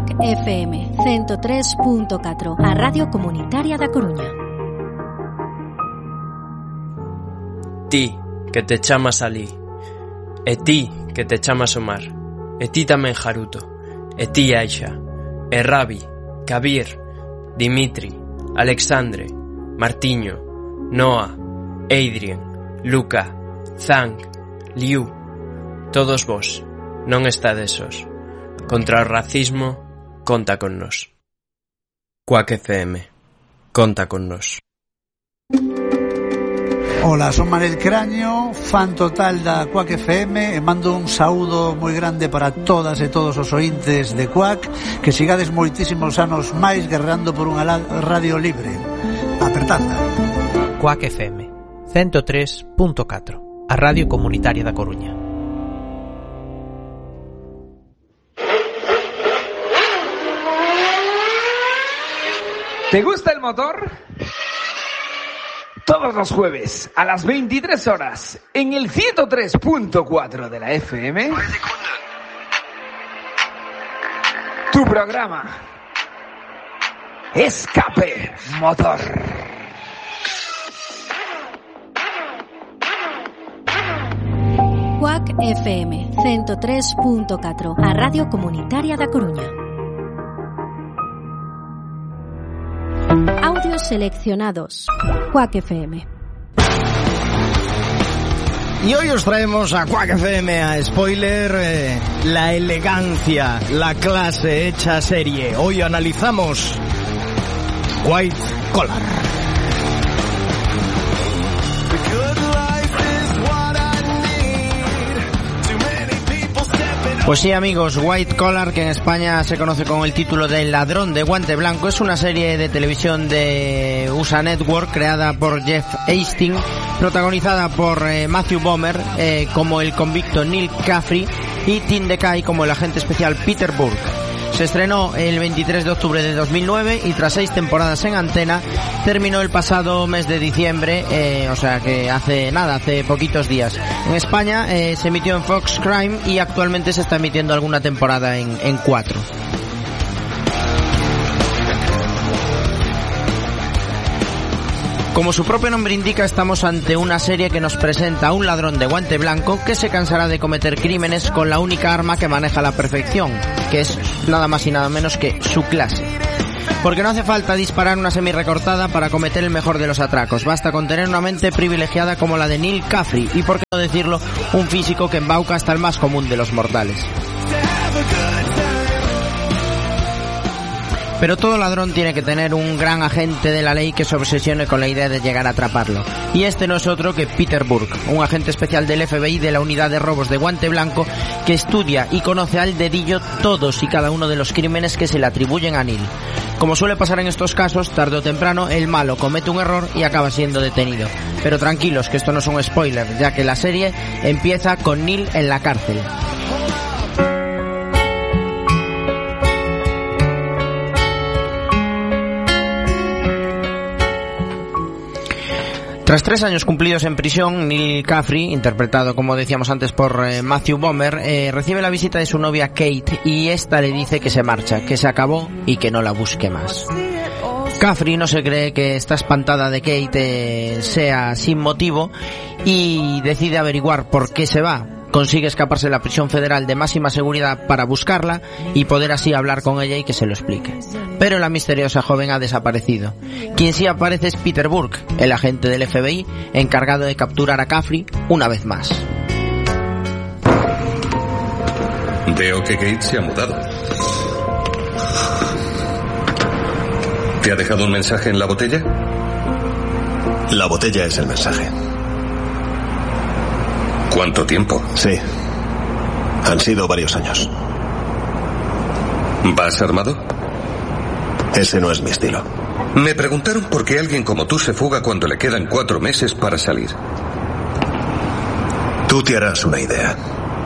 Quack FM 103.4, a Radio Comunitaria da Coruña. Ti, que te chamas Alí, e ti, que te chamas Omar, e ti tamén Haruto, e ti Aisha, e Rabi, Kabir, Dimitri, Alexandre, Martiño, Noah, Adrien, Luca, Zhang, Liu, todos vos, non estades sós. Contra o racismo, conta con nós. Quack FM, conta con nós. Ola, son Manel Cráneo, fan total da Quack FM, e mando un saúdo moi grande para todas e todos os ointes de Quack, que sigades moitísimos anos máis guerrando por unha radio libre. Apertadla. Quack FM 103.4, a Radio Comunitaria da Coruña. ¿Te gusta el motor? Todos los jueves a las 23 horas en el 103.4 de la FM. Tu programa Escape Motor. Quack FM 103.4, a Radio Comunitaria da Coruña. Audios seleccionados. Quack FM. Y hoy os traemos a Quack FM a Spoiler la elegancia, la clase hecha serie. Hoy analizamos White Collar. Pues sí, amigos, White Collar, que en España se conoce con el título de Ladrón de Guante Blanco, es una serie de televisión de USA Network creada por Jeff Hastings, protagonizada por Matthew Bomer como el convicto Neil Caffrey y Tim DeKay como el agente especial Peter Burke. Se estrenó el 23 de octubre de 2009 y tras 6 temporadas en antena terminó el pasado mes de diciembre, o sea que hace poquitos días. En España se emitió en Fox Crime y actualmente se está emitiendo alguna temporada en 4. Como su propio nombre indica, estamos ante una serie que nos presenta a un ladrón de guante blanco que se cansará de cometer crímenes con la única arma que maneja a la perfección, que es nada más y nada menos que su clase. Porque no hace falta disparar una semi-recortada para cometer el mejor de los atracos, basta con tener una mente privilegiada como la de Neil Caffrey y, por qué no decirlo, un físico que embauca hasta el más común de los mortales. Pero todo ladrón tiene que tener un gran agente de la ley que se obsesione con la idea de llegar a atraparlo. Y este no es otro que Peter Burke, un agente especial del FBI de la unidad de robos de Guante Blanco que estudia y conoce al dedillo todos y cada uno de los crímenes que se le atribuyen a Neil. Como suele pasar en estos casos, tarde o temprano el malo comete un error y acaba siendo detenido. Pero tranquilos, que esto no es un spoiler, ya que la serie empieza con Neil en la cárcel. Tras 3 años cumplidos en prisión, Neil Caffrey, interpretado como decíamos antes por Matthew Bomer, recibe la visita de su novia Kate y esta le dice que se marcha, que se acabó y que no la busque más. Caffrey no se cree que esta espantada de Kate sea sin motivo y decide averiguar por qué se va. Consigue escaparse de la prisión federal de máxima seguridad para buscarla y poder así hablar con ella y que se lo explique. Pero la misteriosa joven ha desaparecido. Quien sí aparece es Peter Burke, el agente del FBI, encargado de capturar a Caffrey una vez más. Veo que Kate se ha mudado. ¿Te ha dejado un mensaje en la botella? La botella es el mensaje. ¿Cuánto tiempo? Sí. Han sido varios años. ¿Vas armado? Ese no es mi estilo. Me preguntaron por qué alguien como tú se fuga cuando le quedan 4 meses para salir. Tú te harás una idea.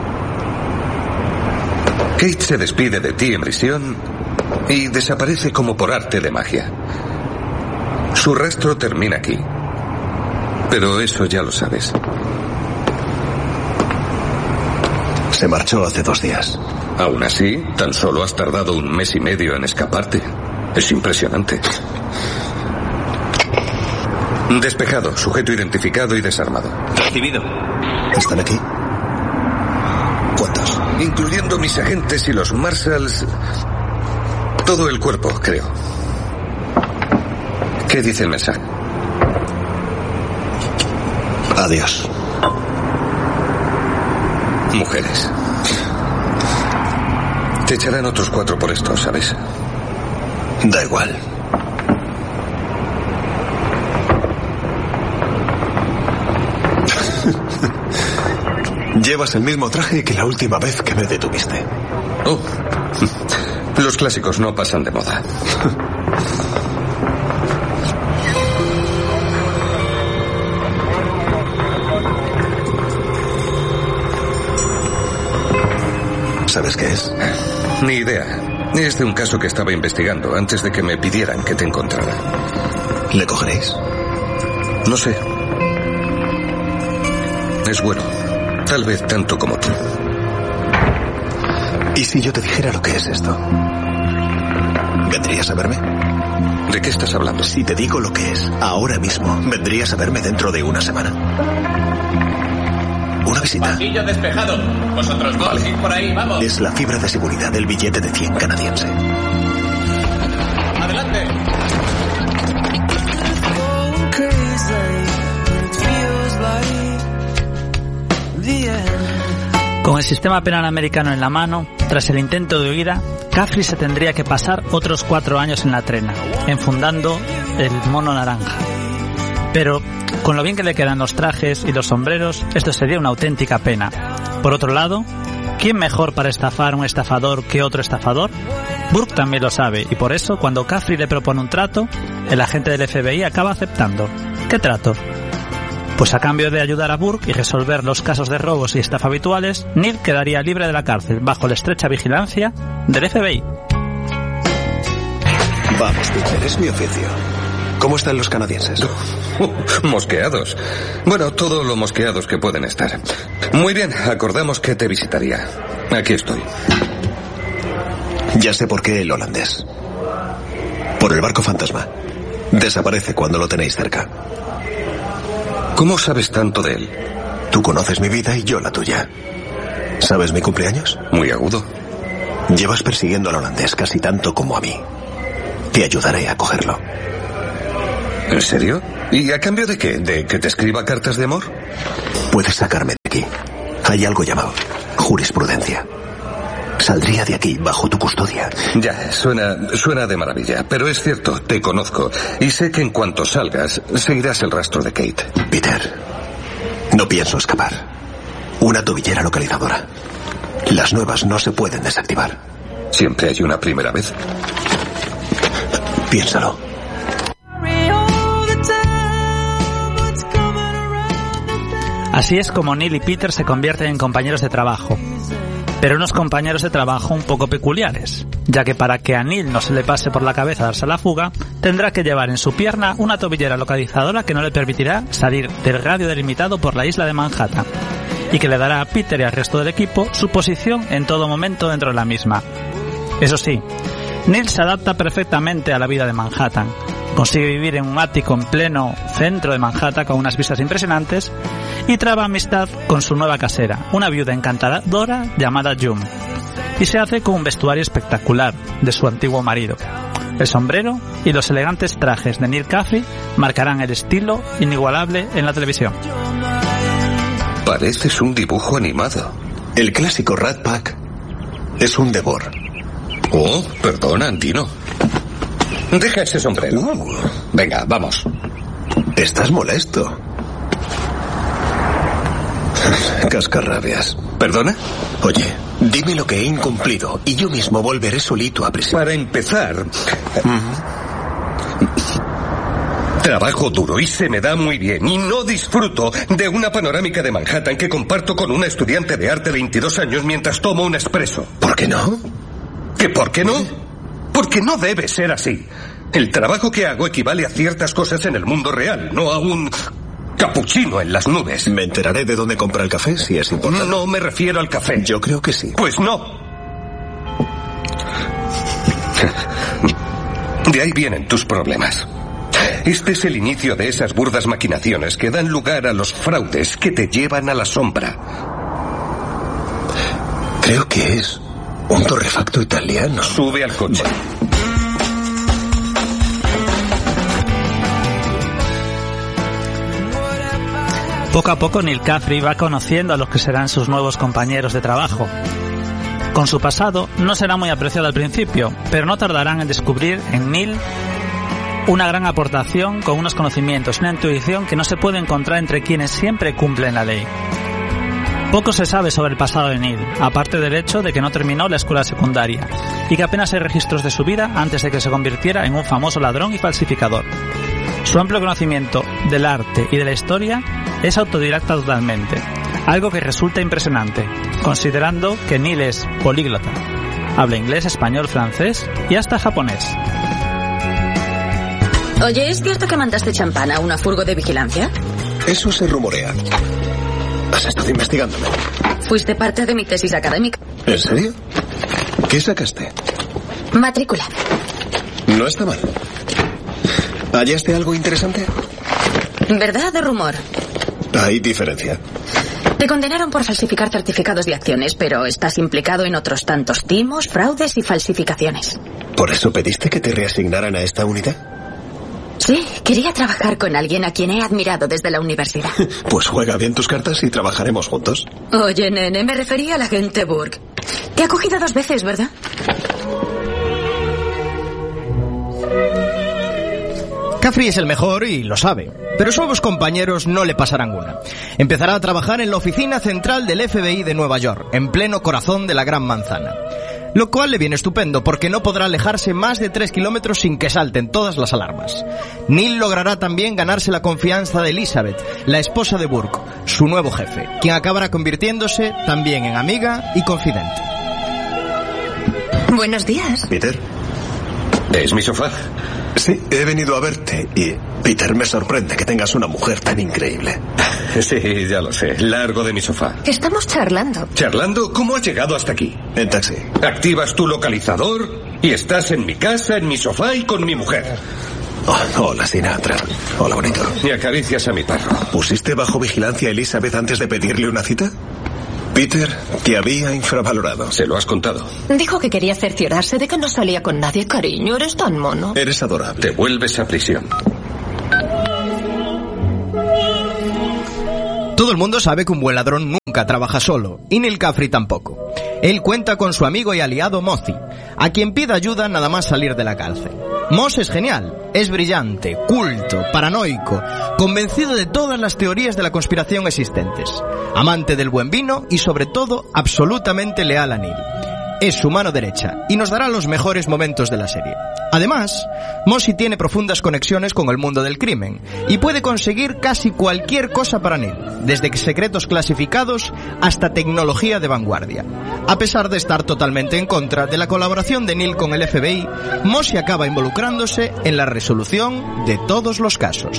Kate se despide de ti en prisión y desaparece como por arte de magia. Su rastro termina aquí. Pero eso ya lo sabes. Se marchó hace 2 días. Aún así, tan solo has tardado 1 mes y medio en escaparte. Es impresionante. Despejado, sujeto identificado y desarmado. Recibido. ¿Están aquí? ¿Cuántos? Incluyendo mis agentes y los marshals. Todo el cuerpo, creo. ¿Qué dice el mensaje? Adiós. Mujeres. Te echarán otros 4 por esto, ¿sabes? Da igual. Llevas el mismo traje que la última vez que me detuviste. Oh, los clásicos no pasan de moda. ¿Sabes qué es? Ni idea. Es de un caso que estaba investigando antes de que me pidieran que te encontrara. ¿Le cogeréis? No sé. Es bueno. Tal vez tanto como tú. ¿Y si yo te dijera lo que es esto? ¿Vendrías a verme? ¿De qué estás hablando? Si te digo lo que es, ahora mismo, vendrías a verme dentro de 1 semana. Una visita. Pasillo despejado. Vosotros dos, Vale. id por ahí, vamos. Es la fibra de seguridad del billete de 100 canadiense. Adelante. Con el sistema penal americano en la mano, tras el intento de huida, Caffrey se tendría que pasar otros 4 años en la trena, enfundando el mono naranja. Pero, con lo bien que le quedan los trajes y los sombreros, esto sería una auténtica pena. Por otro lado, ¿quién mejor para estafar a un estafador que otro estafador? Burke también lo sabe, y por eso, cuando Caffrey le propone un trato, el agente del FBI acaba aceptando. ¿Qué trato? Pues a cambio de ayudar a Burke y resolver los casos de robos y estafa habituales, Neil quedaría libre de la cárcel, bajo la estrecha vigilancia del FBI. Vamos, Peter, es mi oficio. ¿Cómo están los canadienses? Mosqueados. Bueno, todo lo mosqueados que pueden estar. Muy bien, acordamos que te visitaría. Aquí estoy. Ya sé por qué el holandés. Por el barco fantasma. Desaparece cuando lo tenéis cerca. ¿Cómo sabes tanto de él? Tú conoces mi vida y yo la tuya. ¿Sabes mi cumpleaños? Muy agudo. Llevas persiguiendo al holandés casi tanto como a mí. Te ayudaré a cogerlo. ¿En serio? ¿Y a cambio de qué? ¿De que te escriba cartas de amor? Puedes sacarme de aquí. Hay algo llamado jurisprudencia. Saldría de aquí bajo tu custodia. Ya, suena de maravilla. Pero es cierto, te conozco. Y sé que en cuanto salgas, seguirás el rastro de Kate. Peter, no pienso escapar. Una tobillera localizadora. Las nuevas no se pueden desactivar. Siempre hay una primera vez. Piénsalo. Así es como Neil y Peter se convierten en compañeros de trabajo. Pero unos compañeros de trabajo un poco peculiares, ya que para que a Neil no se le pase por la cabeza darse la fuga, tendrá que llevar en su pierna una tobillera localizadora que no le permitirá salir del radio delimitado por la isla de Manhattan, y que le dará a Peter y al resto del equipo su posición en todo momento dentro de la misma. Eso sí, Neil se adapta perfectamente a la vida de Manhattan. Consigue vivir en un ático en pleno centro de Manhattan con unas vistas impresionantes y traba amistad con su nueva casera, una viuda encantadora llamada June, y se hace con un vestuario espectacular de su antiguo marido. El sombrero y los elegantes trajes de Neil Caffrey marcarán el estilo inigualable en la televisión. Pareces un dibujo animado. El clásico Rat Pack es un devor. Oh, perdona, Antino. Deja ese sombrero. Venga, vamos. Estás molesto. Cascarrabias. ¿Perdona? Oye, dime lo que he incumplido y yo mismo volveré solito a prisión. Para empezar, trabajo duro y se me da muy bien y no disfruto de una panorámica de Manhattan que comparto con una estudiante de arte de 22 años mientras tomo un espresso. ¿Por qué no? ¿Que por qué no? Porque no debe ser así. El trabajo que hago equivale a ciertas cosas en el mundo real, no a un capuchino en las nubes. Me enteraré de dónde compra el café si es importante. No me refiero al café. Yo creo que sí. Pues no. De ahí vienen tus problemas. Este es el inicio de esas burdas maquinaciones que dan lugar a los fraudes que te llevan a la sombra. Creo que es un torrefacto italiano. Sube al coche. Poco a poco Neil Caffrey va conociendo a los que serán sus nuevos compañeros de trabajo. Con su pasado no será muy apreciado al principio, pero no tardarán en descubrir en Neil una gran aportación con unos conocimientos, una intuición que no se puede encontrar entre quienes siempre cumplen la ley. Poco se sabe sobre el pasado de Neil, aparte del hecho de que no terminó la escuela secundaria y que apenas hay registros de su vida antes de que se convirtiera en un famoso ladrón y falsificador. Su amplio conocimiento del arte y de la historia es autodidacta totalmente, algo que resulta impresionante, considerando que Neil es políglota. Habla inglés, español, francés y hasta japonés. Oye, ¿es cierto que mandaste champán a una furgo de vigilancia? Eso se rumorea. ¿Has estado investigándome? Fuiste parte de mi tesis académica. ¿En serio? ¿Qué sacaste? Matrícula. No está mal. ¿Hallaste algo interesante? ¿Verdad o rumor? Hay diferencia. Te condenaron por falsificar certificados de acciones, pero estás implicado en otros tantos timos, fraudes y falsificaciones. ¿Por eso pediste que te reasignaran a esta unidad? Sí, quería trabajar con alguien a quien he admirado desde la universidad. Pues juega bien tus cartas y trabajaremos juntos. Oye, nene, me refería al agente Burke. Te ha cogido 2 veces, ¿verdad? Caffrey es el mejor y lo sabe, pero sus nuevos compañeros no le pasarán una. Empezará a trabajar en la oficina central del FBI de Nueva York, en pleno corazón de la Gran Manzana. Lo cual le viene estupendo, porque no podrá alejarse más de 3 kilómetros sin que salten todas las alarmas. Neil logrará también ganarse la confianza de Elizabeth, la esposa de Burke, su nuevo jefe, quien acabará convirtiéndose también en amiga y confidente. Buenos días. Peter. ¿Es mi sofá? Sí, he venido a verte y, Peter, me sorprende que tengas una mujer tan increíble. Sí, ya lo sé. Largo de mi sofá. Estamos charlando. ¿Charlando? ¿Cómo has llegado hasta aquí? En taxi. Activas tu localizador y estás en mi casa, en mi sofá y con mi mujer. Oh, hola, Sinatra. Hola, bonito. Y acaricias a mi perro. ¿Pusiste bajo vigilancia a Elizabeth antes de pedirle una cita? Peter te había infravalorado. ¿Se lo has contado? Dijo que quería cerciorarse de que no salía con nadie, cariño. Eres tan mono. Eres adorable. Te vuelves a prisión. Todo el mundo sabe que un buen ladrón nunca trabaja solo, y Neil Caffrey tampoco. Él cuenta con su amigo y aliado Mozi, a quien pide ayuda nada más salir de la cárcel. Moss es genial, es brillante, culto, paranoico, convencido de todas las teorías de la conspiración existentes, amante del buen vino y sobre todo absolutamente leal a Neil. Es su mano derecha y nos dará los mejores momentos de la serie. Además, Mossy tiene profundas conexiones con el mundo del crimen y puede conseguir casi cualquier cosa para Neil, desde secretos clasificados hasta tecnología de vanguardia. A pesar de estar totalmente en contra de la colaboración de Neil con el FBI, Mossy acaba involucrándose en la resolución de todos los casos.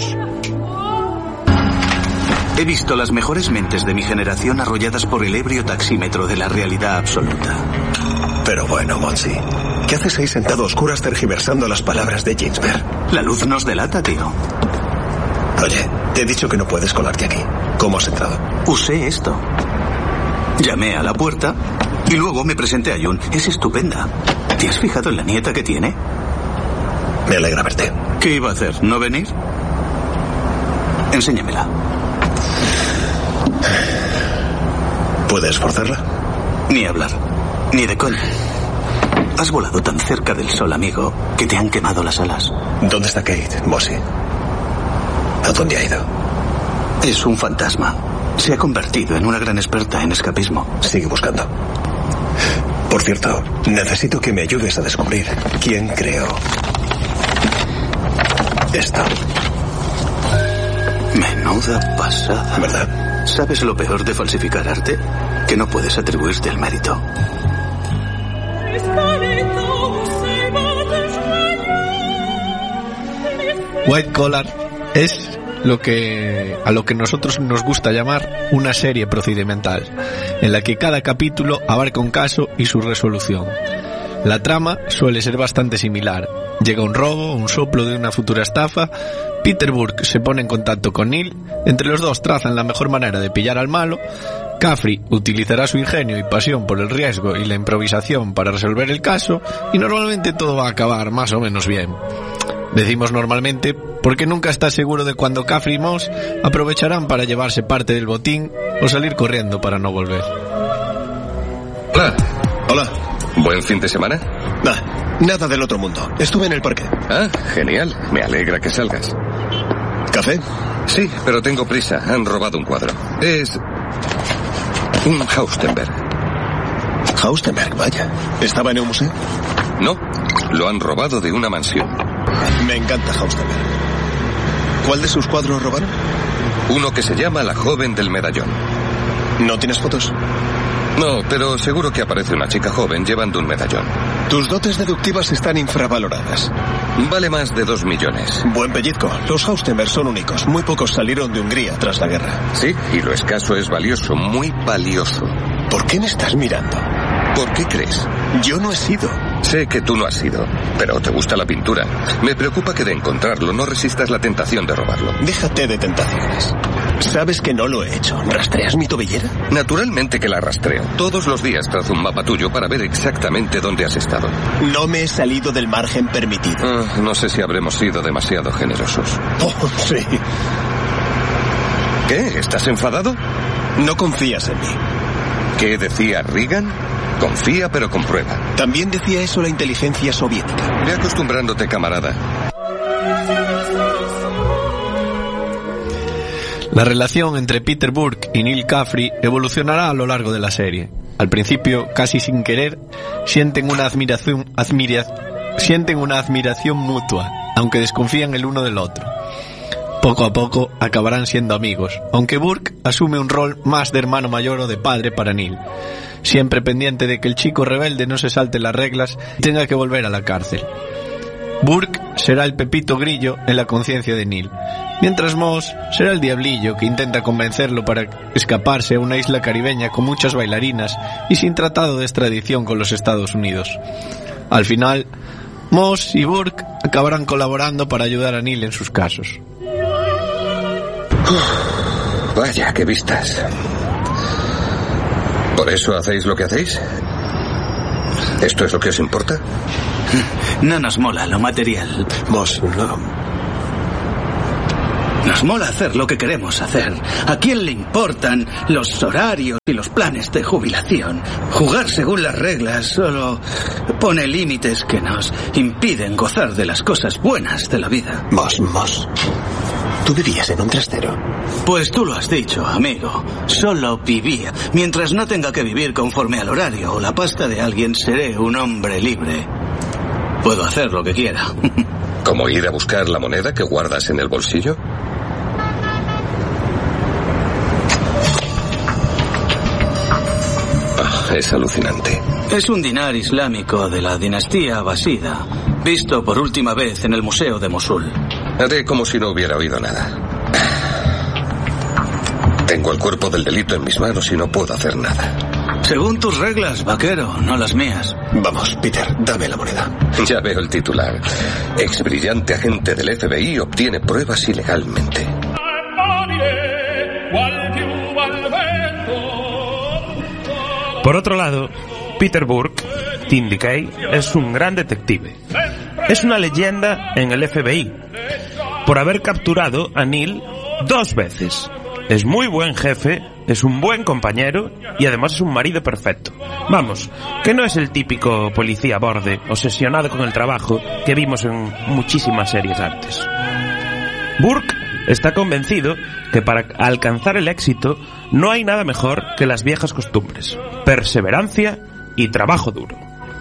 He visto las mejores mentes de mi generación arrolladas por el ebrio taxímetro de la realidad absoluta. Pero bueno, Mossy, ¿qué haces ahí sentado a oscuras tergiversando las palabras de Ginsberg? La luz nos delata, tío. Oye, te he dicho que no puedes colarte aquí. ¿Cómo has entrado? Usé esto. Llamé a la puerta y luego me presenté a June. Es estupenda. ¿Te has fijado en la nieta que tiene? Me alegra verte. ¿Qué iba a hacer? ¿No venir? Enséñamela. ¿Puedes forzarla? Ni hablar. Ni de coña. Has volado tan cerca del sol, amigo, que te han quemado las alas. ¿Dónde está Kate, Mossy? ¿A dónde ha ido? Es un fantasma. Se ha convertido en una gran experta en escapismo. Sigue buscando. Por cierto, necesito que me ayudes a descubrir quién creó esto. Menuda pasada. ¿Verdad? ¿Sabes lo peor de falsificar arte? Que no puedes atribuirte el mérito. White Collar es a lo que nosotros nos gusta llamar una serie procedimental, en la que cada capítulo abarca un caso y su resolución. La trama suele ser bastante similar. Llega un robo, un soplo de una futura estafa, Peter Burke se pone en contacto con Neil, entre los dos trazan la mejor manera de pillar al malo, Caffrey utilizará su ingenio y pasión por el riesgo y la improvisación para resolver el caso, y normalmente todo va a acabar más o menos bien. Decimos normalmente porque nunca estás seguro de cuándo Caffrey y Moss aprovecharán para llevarse parte del botín o salir corriendo para no volver. Hola. Hola. ¿Buen fin de semana? Nada del otro mundo. Estuve en el parque. Ah, genial. Me alegra que salgas. ¿Café? Sí, pero tengo prisa. Han robado un cuadro. Es un Haustenberg. Haustenberg, vaya. ¿Estaba en un museo? No, lo han robado de una mansión. Me encanta Haustenberg. ¿Cuál de sus cuadros robaron? Uno que se llama La joven del medallón. ¿No tienes fotos? No, pero seguro que aparece una chica joven llevando un medallón. Tus dotes deductivas están infravaloradas. Vale más de 2 millones. Buen pellizco. Los Haustenberg son únicos. Muy pocos salieron de Hungría tras la guerra. Sí, y lo escaso es valioso, muy valioso. ¿Por qué me estás mirando? ¿Por qué crees? Yo no he sido. Sé que tú no has sido, pero te gusta la pintura. Me preocupa que de encontrarlo no resistas la tentación de robarlo. Déjate de tentaciones. Sabes que no lo he hecho. ¿Rastreas mi tobillera? Naturalmente que la rastreo. Todos los días trazo un mapa tuyo para ver exactamente dónde has estado. No me he salido del margen permitido. No sé si habremos sido demasiado generosos. Oh, sí. ¿Qué? ¿Estás enfadado? No confías en mí. ¿Qué decía Reagan? Confía pero comprueba. También decía eso la inteligencia soviética. Ve acostumbrándote, camarada. La relación entre Peter Burke y Neil Caffrey evolucionará a lo largo de la serie. Al principio, casi sin querer, sienten una admiración mutua, aunque desconfían el uno del otro. Poco a poco acabarán siendo amigos, aunque Burke asume un rol más de hermano mayor o de padre para Neil, siempre pendiente de que el chico rebelde no se salte las reglas y tenga que volver a la cárcel. Burke será el pepito grillo en la conciencia de Neil, mientras Moss será el diablillo que intenta convencerlo para escaparse a una isla caribeña con muchas bailarinas y sin tratado de extradición con los Estados Unidos. Al final, Moss y Burke acabarán colaborando para ayudar a Neil en sus casos. Vaya, qué vistas. ¿Por eso hacéis lo que hacéis? ¿Esto es lo que os importa? No nos mola lo material. Moss, no. Nos mola hacer lo que queremos hacer. ¿A quién le importan los horarios y los planes de jubilación? Jugar según las reglas solo pone límites que nos impiden gozar de las cosas buenas de la vida. Moss. ¿Tú vivías en un trastero? Pues tú lo has dicho, amigo. Solo vivía. Mientras no tenga que vivir conforme al horario o la pasta de alguien, seré un hombre libre. Puedo hacer lo que quiera. ¿Como ir a buscar la moneda que guardas en el bolsillo? Es alucinante. Es un dinar islámico de la dinastía abasida, visto por última vez en el Museo de Mosul. Haré como si no hubiera oído nada. Tengo el cuerpo del delito en mis manos y no puedo hacer nada. Según tus reglas, vaquero, no las mías. Vamos, Peter, dame la moneda. Ya veo el titular. Ex brillante agente del FBI obtiene pruebas ilegalmente. Por otro lado, Peter Burke, Tim DeKay, es un gran detective. Es una leyenda en el FBI por haber capturado a Neil 2 veces. Es muy buen jefe, es un buen compañero y además es un marido perfecto. Vamos, que no es el típico policía borde, obsesionado con el trabajo que vimos en muchísimas series antes. Burke está convencido que para alcanzar el éxito no hay nada mejor que las viejas costumbres: perseverancia y trabajo duro.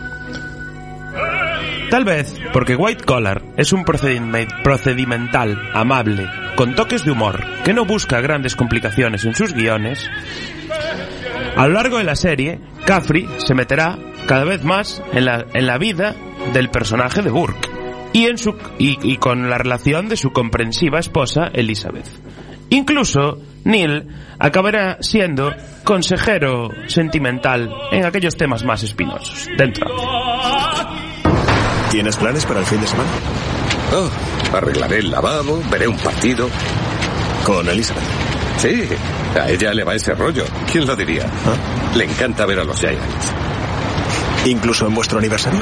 Tal vez porque White Collar es un procedimental amable, con toques de humor, que no busca grandes complicaciones en sus guiones, a lo largo de la serie, Caffrey se meterá cada vez más en la vida del personaje de Burke y con la relación de su comprensiva esposa Elizabeth. Incluso Neil acabará siendo consejero sentimental en aquellos temas más espinosos. Dentro. ¿Tienes planes para el fin de semana? Oh, arreglaré el lavabo, veré un partido. ¿Con Elizabeth? Sí, a ella le va ese rollo. ¿Quién lo diría? ¿Ah? Le encanta ver a los Giants. ¿Incluso en vuestro aniversario?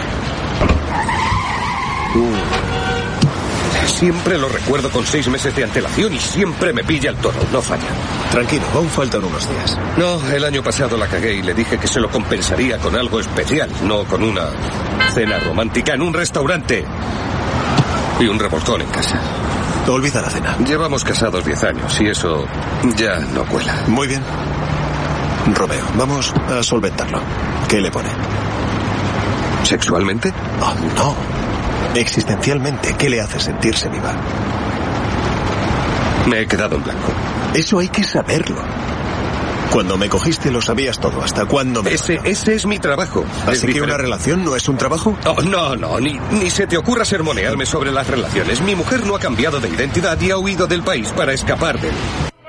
Siempre lo recuerdo con 6 meses de antelación y siempre me pilla el toro, no falla. Tranquilo, aún faltan unos días. No, el año pasado la cagué y le dije que se lo compensaría con algo especial, no con una cena romántica en un restaurante y un revolcón en casa. Olvida la cena. Llevamos casados 10 años y eso ya no cuela. Muy bien. Romeo, vamos a solventarlo. ¿Qué le pone? ¿Sexualmente? Oh, no. Existencialmente, ¿qué le hace sentirse viva? Me he quedado en blanco. Eso hay que saberlo. Cuando me cogiste lo sabías todo. ¿Hasta cuándo me...? Ese es mi trabajo. ¿Así que una relación no es un trabajo? Oh, no, ni se te ocurra sermonearme sobre las relaciones. Mi mujer no ha cambiado de identidad y ha huido del país para escapar de él.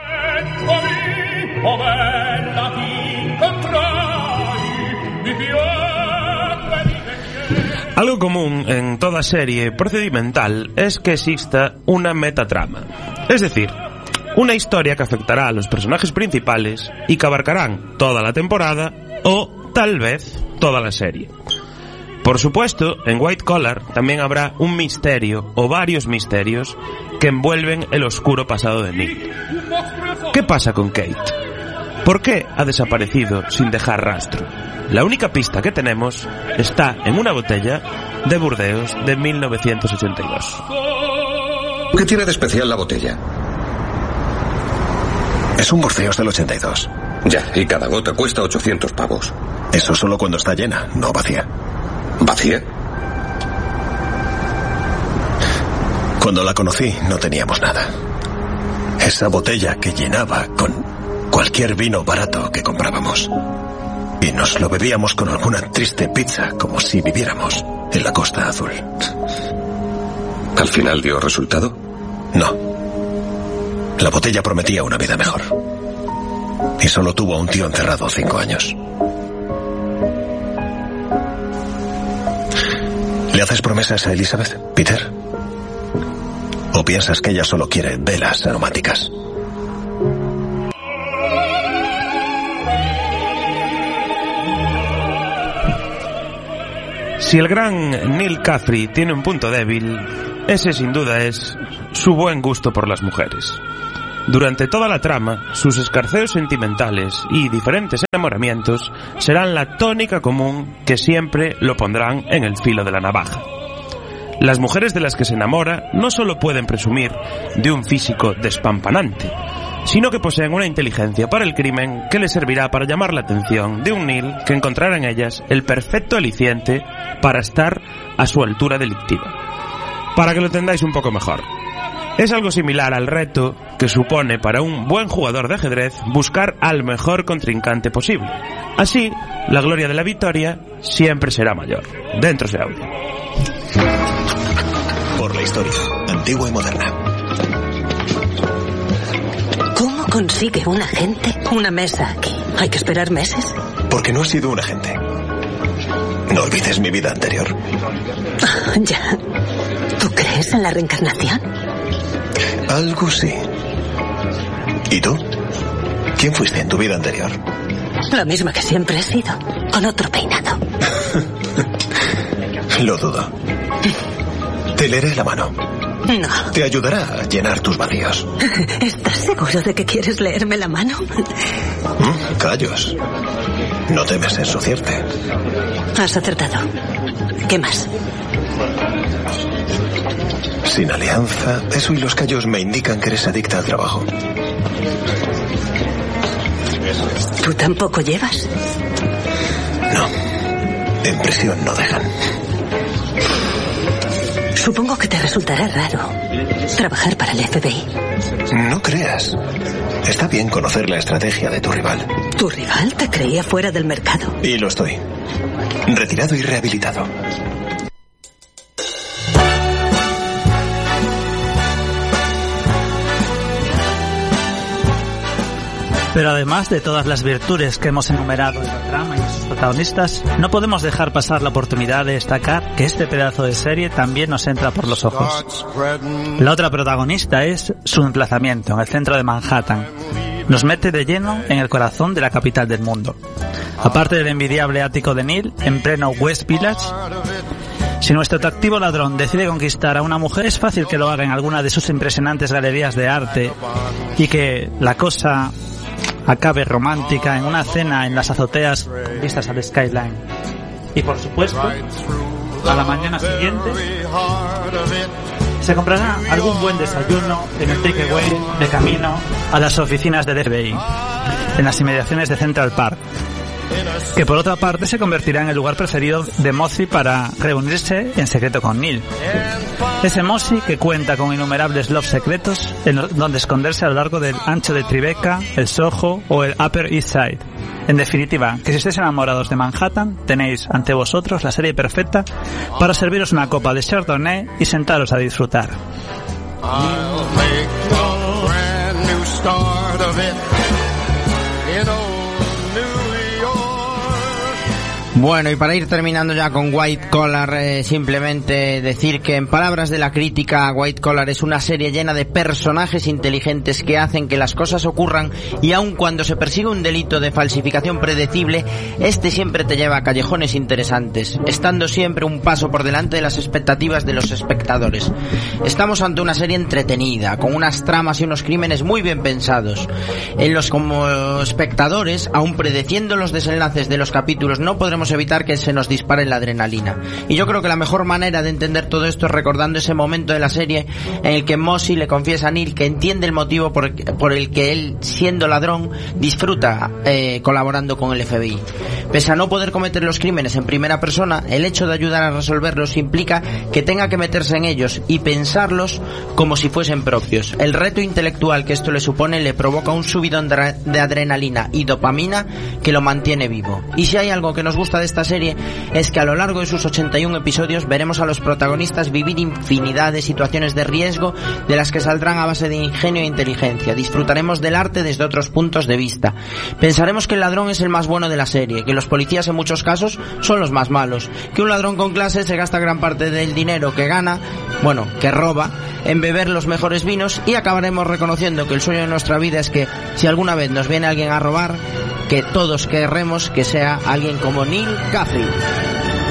Algo común en toda serie procedimental es que exista una metatrama. Es decir, una historia que afectará a los personajes principales y que abarcarán toda la temporada o, tal vez, toda la serie. Por supuesto, en White Collar también habrá un misterio o varios misterios que envuelven el oscuro pasado de Neil. ¿Qué pasa con Kate? ¿Por qué ha desaparecido sin dejar rastro? La única pista que tenemos está en una botella de Burdeos de 1982. ¿Qué tiene de especial la botella? Es un Burdeos del 82. Ya, y cada gota cuesta 800 pavos. Eso solo cuando está llena, no vacía. ¿Vacía? Cuando la conocí no teníamos nada. Esa botella que llenaba con cualquier vino barato que comprábamos. Y nos lo bebíamos con alguna triste pizza, como si viviéramos en la Costa Azul. ¿Al final dio resultado? No. La botella prometía una vida mejor. Y solo tuvo a un tío encerrado 5 años. ¿Le haces promesas a Elizabeth, Peter? ¿O piensas que ella solo quiere velas aromáticas? Si el gran Neil Caffrey tiene un punto débil, ese sin duda es su buen gusto por las mujeres. Durante toda la trama, sus escarceos sentimentales y diferentes enamoramientos serán la tónica común que siempre lo pondrán en el filo de la navaja. Las mujeres de las que se enamora no solo pueden presumir de un físico despampanante, sino que poseen una inteligencia para el crimen que les servirá para llamar la atención de un Neil que encontrará en ellas el perfecto aliciente para estar a su altura delictiva. Para que lo entendáis un poco mejor, es algo similar al reto que supone para un buen jugador de ajedrez buscar al mejor contrincante posible. Así, la gloria de la victoria siempre será mayor. Dentro se audio. Por la historia, antigua y moderna. ¿Cómo consigue un agente una mesa aquí? ¿Hay que esperar meses? Porque no he sido un agente. No olvides mi vida anterior. Ya. ¿Tú crees en la reencarnación? Algo sí. ¿Y tú? ¿Quién fuiste en tu vida anterior? La misma que siempre he sido, con otro peinado. Lo dudo. Te leeré la mano. No. Te ayudará a llenar tus vacíos. ¿Estás seguro de que quieres leerme la mano? Callos. No temes ensuciarte. Has acertado. ¿Qué más? Sin alianza, eso y los callos me indican que eres adicta al trabajo. ¿Tú tampoco llevas? No. En prisión no dejan. Supongo que te resultará raro trabajar para el FBI. No creas. Está bien conocer la estrategia de tu rival. ¿Tu rival te creía fuera del mercado? Y lo estoy. Retirado y rehabilitado. Pero además de todas las virtudes que hemos enumerado en la trama y sus protagonistas, no podemos dejar pasar la oportunidad de destacar que este pedazo de serie también nos entra por los ojos. La otra protagonista es su emplazamiento en el centro de Manhattan. Nos mete de lleno en el corazón de la capital del mundo. Aparte del envidiable ático de Neil, en pleno West Village, si nuestro atractivo ladrón decide conquistar a una mujer, es fácil que lo haga en alguna de sus impresionantes galerías de arte y que la cosa acabe romántica en una cena en las azoteas con vistas al skyline. Y por supuesto, a la mañana siguiente se comprará algún buen desayuno en el takeaway de camino a las oficinas del FBI, en las inmediaciones de Central Park, que por otra parte se convertirá en el lugar preferido de Mossy para reunirse en secreto con Neil. Ese Mossy que cuenta con innumerables lofts secretos en donde esconderse a lo largo del ancho de Tribeca, el Soho o el Upper East Side. En definitiva, que si estáis enamorados de Manhattan, tenéis ante vosotros la serie perfecta para serviros una copa de Chardonnay y sentaros a disfrutar. Bueno, y para ir terminando ya con White Collar, simplemente decir que en palabras de la crítica, White Collar es una serie llena de personajes inteligentes que hacen que las cosas ocurran, y aun cuando se persigue un delito de falsificación predecible, este siempre te lleva a callejones interesantes, estando siempre un paso por delante de las expectativas de los espectadores. Estamos ante una serie entretenida, con unas tramas y unos crímenes muy bien pensados, en los como espectadores, aun predeciendo los desenlaces de los capítulos, no podremos evitar que se nos dispare la adrenalina. Y yo creo que la mejor manera de entender todo esto es recordando ese momento de la serie en el que Mossy le confiesa a Neil que entiende el motivo por el que él, siendo ladrón, disfruta colaborando con el FBI. Pese a no poder cometer los crímenes en primera persona, el hecho de ayudar a resolverlos implica que tenga que meterse en ellos y pensarlos como si fuesen propios. El reto intelectual que esto le supone le provoca un subidón de adrenalina y dopamina que lo mantiene vivo. Y si hay algo que nos gusta de esta serie, es que a lo largo de sus 81 episodios veremos a los protagonistas vivir infinidad de situaciones de riesgo de las que saldrán a base de ingenio e inteligencia. Disfrutaremos del arte desde otros puntos de vista. Pensaremos que el ladrón es el más bueno de la serie, que los policías en muchos casos son los más malos, que un ladrón con clase se gasta gran parte del dinero que gana, que roba, en beber los mejores vinos, y acabaremos reconociendo que el sueño de nuestra vida es que si alguna vez nos viene alguien a robar, que todos querremos que sea alguien como Neil Caffrey.